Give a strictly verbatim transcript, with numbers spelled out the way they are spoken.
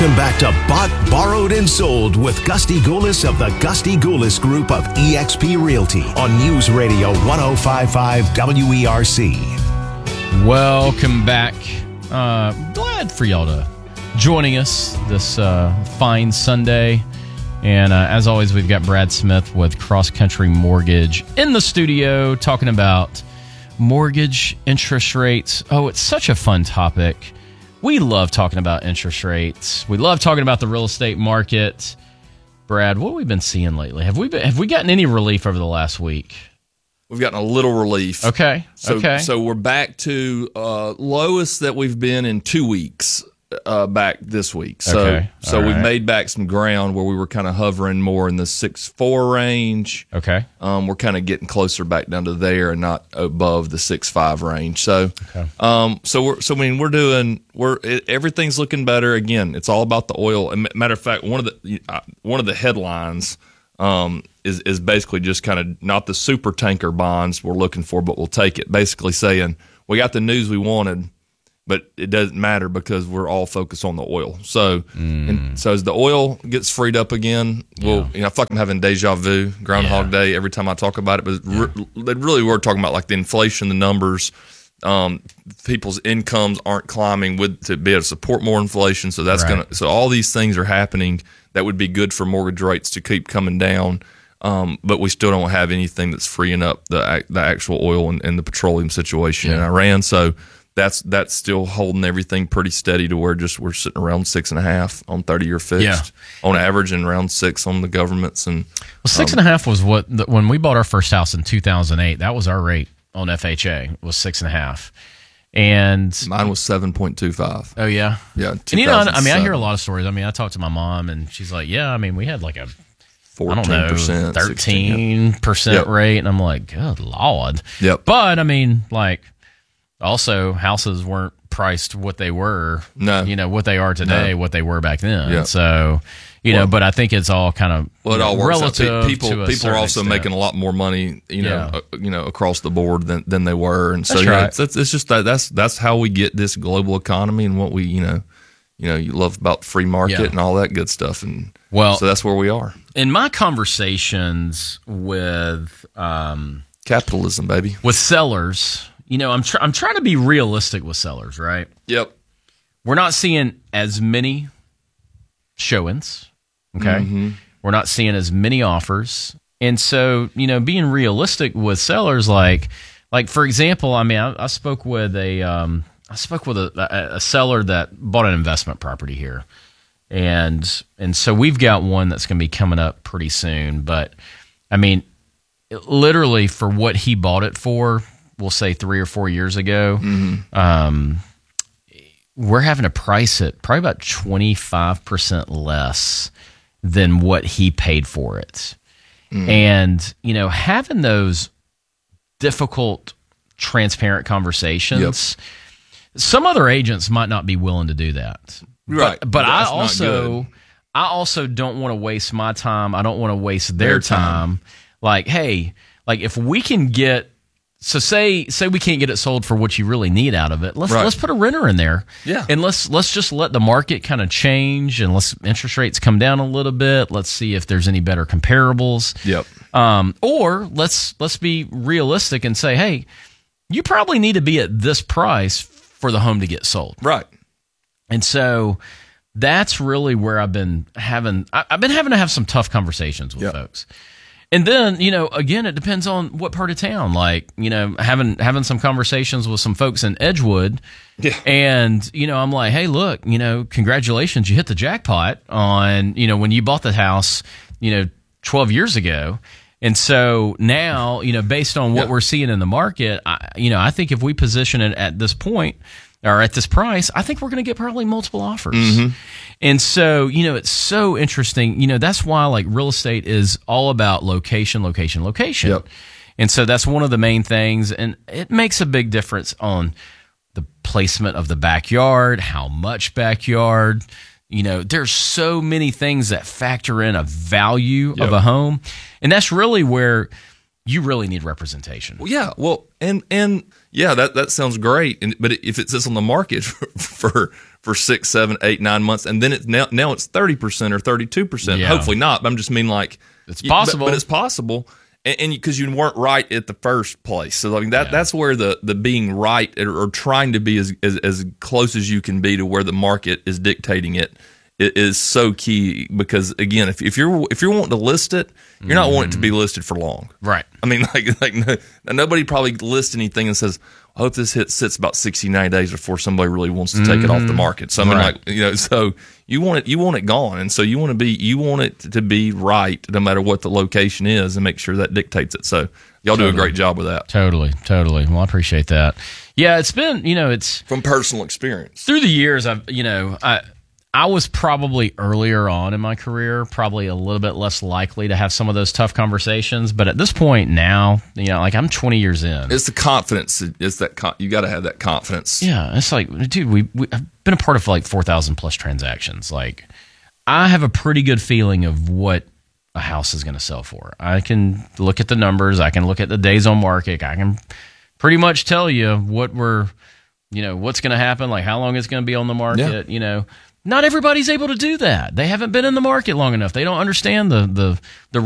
Welcome back to Bought, Borrowed, and Sold with Gusty Goulis of the Gusty Goulis Group of eXp Realty on News Radio one oh five point five W E R C. Welcome back. Uh, glad for y'all to joining us this uh, fine Sunday. And uh, as always, we've got Brad Smith with Cross Country Mortgage in the studio talking about mortgage interest rates. Oh, it's such a fun topic. We love talking about interest rates. We love talking about the real estate market. Brad, what have we been seeing lately? Have we been, have we gotten any relief over the last week? We've gotten a little relief. Okay. So, okay. So we're back to uh, lowest that we've been in two weeks. Uh, back this week. So, okay. so All we've right. made back some ground where we were kind of hovering more in the six four range. Okay. Um, we're kind of getting closer back down to there and not above the six five range. So, okay. um, so we're so I mean we're doing we're it, everything's looking better. Again, it's all about the oil. And matter of fact, one of the uh, one of the headlines um, is is basically just kind of not the super tanker bonds we're looking for, but we'll take it. Basically saying we got the news we wanted. But it doesn't matter because we're all focused on the oil. So, mm. and so as the oil gets freed up again, well, yeah. you know, I feel like I'm having deja vu, Groundhog yeah. Day every time I talk about it. But yeah. re- they really were talking about like the inflation, the numbers. Um, people's incomes aren't climbing with to be able to support more inflation. So that's right. gonna. So all these things are happening that would be good for mortgage rates to keep coming down. Um, but we still don't have anything that's freeing up the the actual oil and, and the petroleum situation yeah. in Iran. So. That's that's still holding everything pretty steady to where just we're sitting around six and a half on thirty year fixed yeah. on average, and around six on the governments. And well, six um, and a half was what the, when we bought our first house in two thousand eight. That was our rate on F H A was six and a half, and mine was seven point two five. Oh yeah, yeah. And you know, I mean, I hear a lot of stories. I mean, I talked to my mom, and she's like, "Yeah, I mean, we had like a fourteen percent, thirteen percent yep. rate," and I'm like, "Good Lord." Yep. But I mean, like. Also, houses weren't priced what they were, no. you know, what they are today, no. what they were back then. Yeah. So, you well, know, but I think it's all kind of well, it all know, works relative out. People, to a people are also extent. making a lot more money, you know, yeah. uh, you know, across the board than, than they were, and so that's you know, right. it's, it's, it's just that that's that's how we get this global economy and what we, you know, you know, you love about free market yeah. and all that good stuff, and well, so that's where we are. In my conversations with um, capitalism, baby, with sellers. You know, I'm tr- I'm trying to be realistic with sellers, right? Yep. We're not seeing as many showings, okay? Mm-hmm. We're not seeing as many offers. And so, you know, being realistic with sellers, like, like for example, I mean, I, I spoke with a, um, I spoke with a, a, a seller that bought an investment property here, and and so we've got one that's going to be coming up pretty soon. But I mean, it, literally for what he bought it for. We'll say three or four years ago, mm-hmm. um, we're having to price it probably about twenty-five percent less than what he paid for it. Mm. And, you know, having those difficult, transparent conversations, yep. some other agents might not be willing to do that. Right. But, but I That's also, I also don't want to waste my time. I don't want to waste their, their time. time. Like, hey, like if we can get, So say say we can't get it sold for what you really need out of it. Let's right. let's put a renter in there. Yeah. And let's let's just let the market kind of change and let's interest rates come down a little bit. Let's see if there's any better comparables. Yep. Um, or let's let's be realistic and say, hey, you probably need to be at this price for the home to get sold. Right. And so that's really where I've been having I, I've been having to have some tough conversations with yep. folks. And then, you know, again, it depends on what part of town. Like, you know, having having some conversations with some folks in Edgewood. Yeah. And, you know, I'm like, hey, look, you know, congratulations. You hit the jackpot on, you know, when you bought the house, you know, twelve years ago. And so now, you know, based on what yeah. we're seeing in the market, I, you know, I think if we position it at this point or at this price, I think we're going to get probably multiple offers. Mm-hmm. And so, you know, it's so interesting. You know, that's why like real estate is all about location, location, location. Yep. And so that's one of the main things. And it makes a big difference on the placement of the backyard, how much backyard. You know, there's so many things that factor in a value yep. of a home. And that's really where you really need representation. Well, yeah. Well, and and yeah, that, that sounds great. And, but if it sits on the market for, for for six, seven, eight, nine months, and then it's now now it's thirty percent or thirty-two percent. Yeah. Hopefully not, but I'm just mean like It's you- possible. but, but it's possible. And because you weren't right at the first place, so I mean that Yeah. that's where the, the being right or, or trying to be as, as as close as you can be to where the market is dictating it i- is so key. Because again, if if you're if you're wanting to list it, you're not wanting it to be listed for long. Right. I mean, like like no, nobody probably lists anything and says, "I hope this hit sits about sixty, ninety days before somebody really wants to take it off the market." So I mean, Right. like you know, so you want it you want it gone, and so you want to be you want it to be right no matter what the location is, and make sure that dictates it. So y'all do a great job with that Totally, totally. Well, I appreciate that. Yeah, it's been, you know, it's from personal experience. through the years, I've, you know, I I was probably earlier on in my career, probably a little bit less likely to have some of those tough conversations. But at this point now, you know, like I'm twenty years in. It's the confidence. It's that con- you got to have that confidence. Yeah, it's like, dude, we, we I've been a part of like four thousand plus transactions. Like, I have a pretty good feeling of what a house is going to sell for. I can look at the numbers. I can look at the days on market. I can pretty much tell you what we're, you know, what's going to happen, like how long it's going to be on the market. You know, not everybody's able to do that. They haven't been in the market long enough. They don't understand the the the